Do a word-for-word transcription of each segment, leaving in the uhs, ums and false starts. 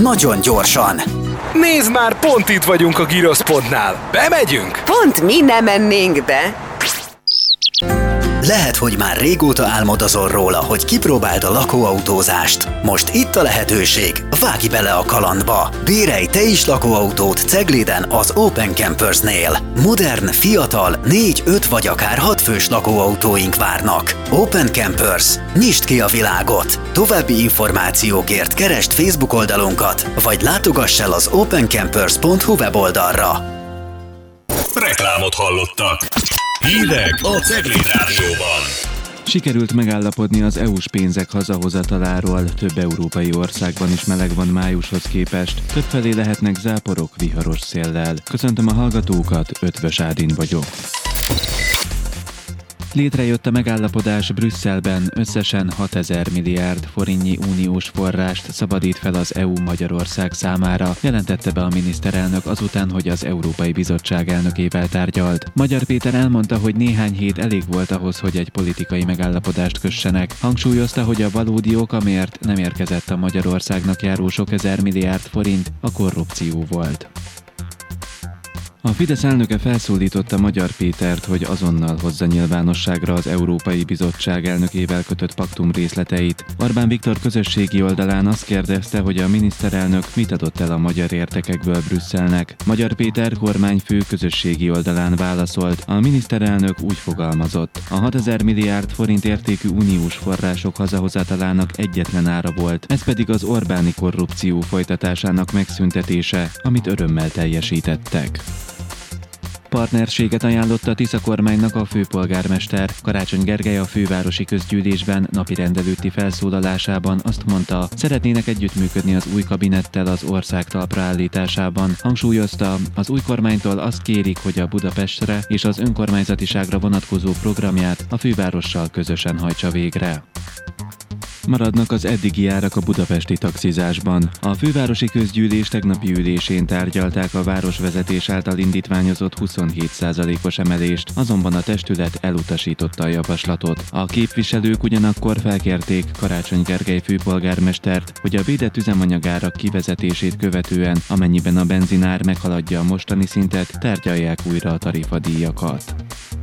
nagyon gyorsan. Nézd már, pont itt vagyunk a Gyroszpontnál. Bemegyünk? Pont mi nem mennénk be. Lehet, hogy már régóta álmodozol róla, hogy kipróbáld a lakóautózást. Most itt a lehetőség, vágj bele a kalandba. Bérelj te is lakóautót Cegléden az Open Campersnél. Modern, fiatal, négy, öt vagy akár hat fős lakóautóink várnak. Open Campers. Nyisd ki a világot! További információkért keresd Facebook oldalunkat, vagy látogass el az open campers pont hu weboldalra. Reklámot hallottak. Hírek a Cegléd Rádióban. Sikerült megállapodni az é u-s pénzek hazahozataláról, több európai országban is meleg van májushoz képest, többfelé lehetnek záporok viharos széllel. Köszöntöm a hallgatókat, Ötvös Ádin vagyok. Létrejött a megállapodás Brüsszelben, összesen hatezer milliárd forintnyi uniós forrást szabadít fel az é u Magyarország számára, jelentette be a miniszterelnök azután, hogy az Európai Bizottság elnökével tárgyalt. Magyar Péter elmondta, hogy néhány hét elég volt ahhoz, hogy egy politikai megállapodást kössenek. Hangsúlyozta, hogy a valódi ok, amiért nem érkezett a Magyarországnak járó sok ezer milliárd forint, a korrupció volt. A Fidesz elnöke felszólította Magyar Pétert, hogy azonnal hozza nyilvánosságra az Európai Bizottság elnökével kötött paktum részleteit. Orbán Viktor közösségi oldalán azt kérdezte, hogy a miniszterelnök mit adott el a magyar értekekből Brüsszelnek. Magyar Péter kormányfő közösségi oldalán válaszolt. A miniszterelnök úgy fogalmazott: a hatezer milliárd forint értékű uniós források hazahozatalának egyetlen ára volt, ez pedig az Orbáni korrupció folytatásának megszüntetése, amit örömmel teljesítettek. Partnerséget ajánlott a Tisza kormánynak a főpolgármester. Karácsony Gergely a fővárosi közgyűlésben napirend előtti felszólalásában azt mondta, szeretnének együttműködni az új kabinettel az ország talpra állításában. Hangsúlyozta, az új kormánytól azt kérik, hogy a Budapestre és az önkormányzatiságra vonatkozó programját a fővárossal közösen hajtsa végre. Maradnak az eddigi árak a budapesti taxizásban. A fővárosi közgyűlés tegnapi ülésén tárgyalták a városvezetés által indítványozott huszonhét százalékos emelést, azonban a testület elutasította a javaslatot. A képviselők ugyanakkor felkérték Karácsony Gergely főpolgármestert, hogy a védett üzemanyagárak kivezetését követően, amennyiben a benzinár meghaladja a mostani szintet, tárgyalják újra a tarifadíjakat.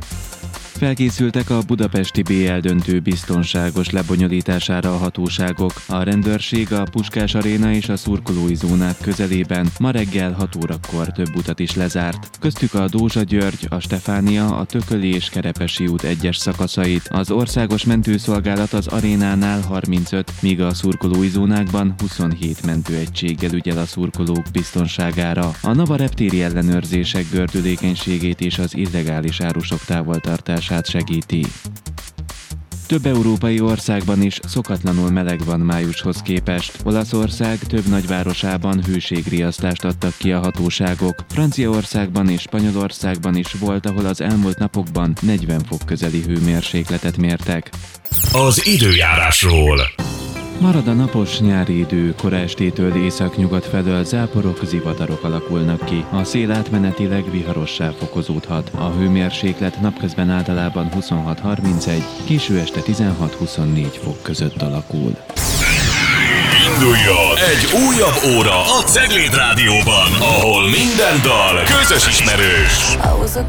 Felkészültek a budapesti bé el döntő biztonságos lebonyolítására a hatóságok. A rendőrség a Puskás Aréna és a szurkolói zónák közelében ma reggel hat órakor több utat is lezárt. Köztük a Dózsa-György, a Stefánia, a Tököli és Kerepesi út egyes szakaszait. Az országos mentőszolgálat az arénánál harmincöt, míg a szurkolói zónákban huszonhét mentőegységgel ügyel a szurkolók biztonságára. A NAVA reptéri ellenőrzések gördülékenységét és az illegális árusok távoltartását segíti. Több európai országban is szokatlanul meleg van májushoz képest. Olaszország több nagyvárosában hőségriasztást adtak ki a hatóságok. Franciaországban és Spanyolországban is volt, ahol az elmúlt napokban negyven fok közeli hőmérsékletet mértek. Az időjárásról. Marad a napos nyári idő, kora estétől északnyugat felől záporok, zivatarok alakulnak ki. A szél átmenetileg viharossá fokozódhat. A hőmérséklet napközben általában huszonhat harmincegy, késő este tizenhat-huszonnégy fok között alakul. Induljon egy újabb óra a Cegléd Rádióban, ahol minden dal közös ismerős. I was a